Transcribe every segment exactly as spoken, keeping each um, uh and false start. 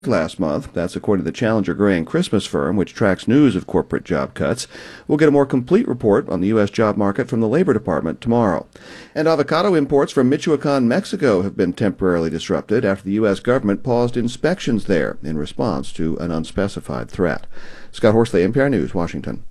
last month. That's according to the Challenger Gray and Christmas firm, which tracks news of corporate job cuts. We'll get a more complete report on the U S job market from the Labor Department tomorrow. And avocado imports from Michoacan, Mexico have been temporarily disrupted after the U S government paused inspections there in response to an unspecified threat. Scott Horsley, N P R News, Washington.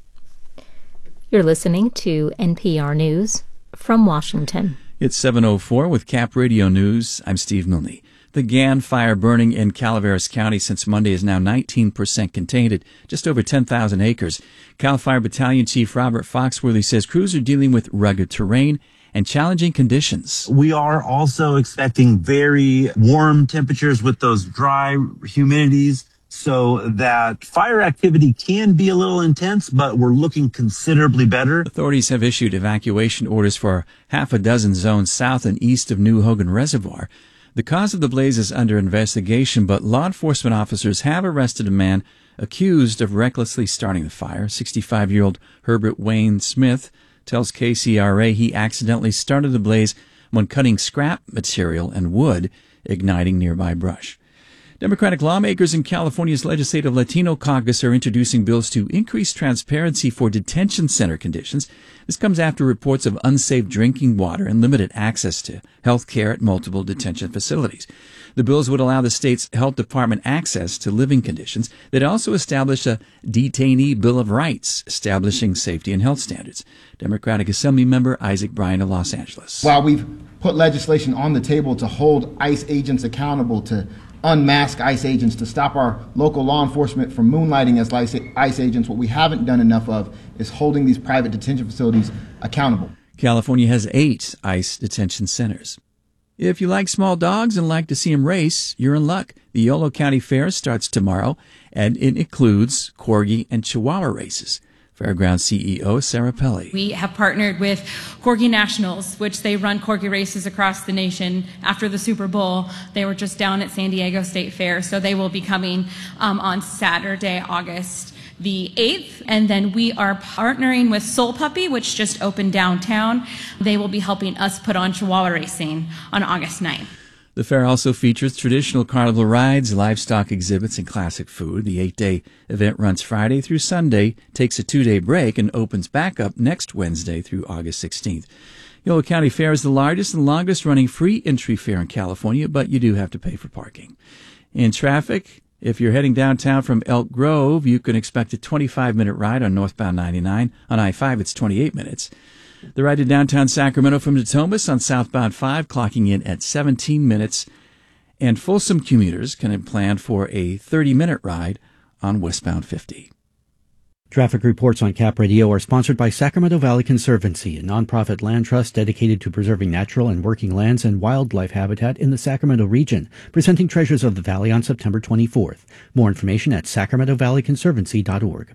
You're listening to N P R News from Washington. It's seven oh four with Cap Radio News. I'm Steve Milne. The Gann fire burning in Calaveras County since Monday is now nineteen percent contained at just over ten thousand acres. Cal Fire Battalion Chief Robert Foxworthy says crews are dealing with rugged terrain and challenging conditions. We are also expecting very warm temperatures with those dry humidities, so that fire activity can be a little intense, but we're looking considerably better. Authorities have issued evacuation orders for half a dozen zones south and east of New Hogan Reservoir. The cause of the blaze is under investigation, but law enforcement officers have arrested a man accused of recklessly starting the fire. sixty-five-year-old Herbert Wayne Smith tells K C R A he accidentally started the blaze when cutting scrap material and wood, igniting nearby brush. Democratic lawmakers in California's Legislative Latino Caucus are introducing bills to increase transparency for detention center conditions. This comes after reports of unsafe drinking water and limited access to health care at multiple detention facilities. The bills would allow the state's health department access to living conditions. They'd also establish a detainee bill of rights, establishing safety and health standards. Democratic Assembly member Isaac Bryan of Los Angeles. While we've put legislation on the table to hold ICE agents accountable, to unmask ICE agents, to stop our local law enforcement from moonlighting as ICE agents, what we haven't done enough of is holding these private detention facilities accountable. California has eight ICE detention centers. If you like small dogs and like to see them race, you're in luck. The Yolo County Fair starts tomorrow, and it includes Corgi and Chihuahua races. Fairground C E O Sarah Pelly. We have partnered with Corgi Nationals, which they run Corgi races across the nation after the Super Bowl. They were just down at San Diego State Fair, so they will be coming um, on Saturday, August the eighth. And then we are partnering with Soul Puppy, which just opened downtown. They will be helping us put on Chihuahua racing on August ninth. The fair also features traditional carnival rides, livestock exhibits, and classic food. The eight-day event runs Friday through Sunday, takes a two-day break, and opens back up next Wednesday through August sixteenth. Yolo County Fair is the largest and longest-running free entry fair in California, but you do have to pay for parking. In traffic, if you're heading downtown from Elk Grove, you can expect a twenty-five minute ride on northbound ninety-nine. On I five, it's twenty-eight minutes. The ride to downtown Sacramento from Natomas on southbound five, clocking in at seventeen minutes. And Folsom commuters can plan for a thirty minute ride on westbound fifty. Traffic reports on Cap Radio are sponsored by Sacramento Valley Conservancy, a nonprofit land trust dedicated to preserving natural and working lands and wildlife habitat in the Sacramento region, presenting Treasures of the Valley on September twenty-fourth. More information at sacramento valley conservancy dot org.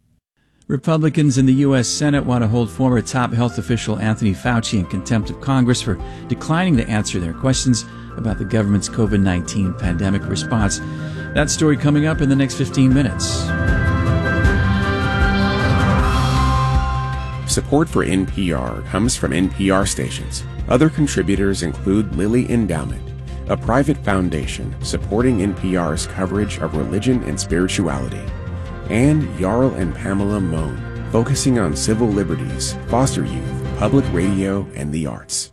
Republicans in the U S Senate want to hold former top health official Anthony Fauci in contempt of Congress for declining to answer their questions about the government's COVID nineteen pandemic response. That story coming up in the next fifteen minutes. Support for N P R comes from N P R stations. Other contributors include Lilly Endowment, a private foundation supporting N P R's coverage of religion and spirituality, and Jarl and Pamela Mohn, focusing on civil liberties, foster youth, public radio, and the arts.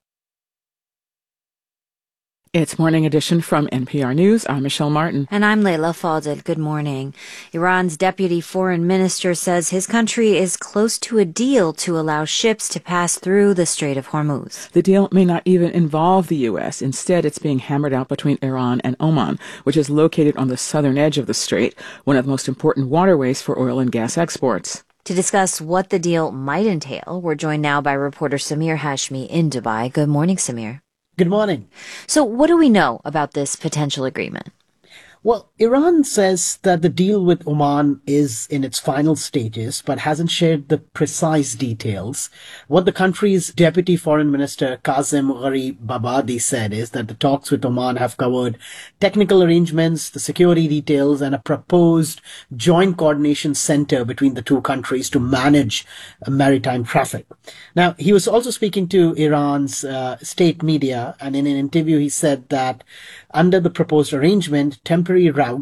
It's Morning Edition from N P R News. I'm Michelle Martin. And I'm Leila Fadel. Good morning. Iran's deputy foreign minister says his country is close to a deal to allow ships to pass through the Strait of Hormuz. The deal may not even involve the U S. Instead, it's being hammered out between Iran and Oman, which is located on the southern edge of the strait, one of the most important waterways for oil and gas exports. To discuss what the deal might entail, we're joined now by reporter Samir Hashmi in Dubai. Good morning, Samir. Good morning. So what do we know about this potential agreement? Well, Iran says that the deal with Oman is in its final stages, but hasn't shared the precise details. What the country's deputy foreign minister, Kazem Gharibabadi, said is that the talks with Oman have covered technical arrangements, the security details, and a proposed joint coordination center between the two countries to manage maritime traffic. Now, he was also speaking to Iran's uh, state media, and in an interview he said that Under the proposed arrangement, temporary routes